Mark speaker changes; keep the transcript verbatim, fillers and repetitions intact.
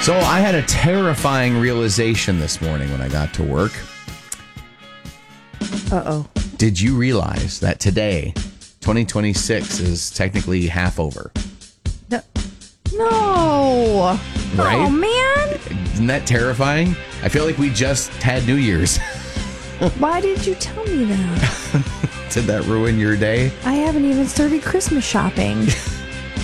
Speaker 1: So I had a terrifying realization this morning when I got to work.
Speaker 2: Uh-oh.
Speaker 1: Did you realize that today, twenty twenty-six, is technically half over?
Speaker 2: No. no.
Speaker 1: Right?
Speaker 2: Oh, man.
Speaker 1: Isn't that terrifying? I feel like we just had New Year's.
Speaker 2: Why did you tell me that?
Speaker 1: Did that ruin your day?
Speaker 2: I haven't even started Christmas shopping.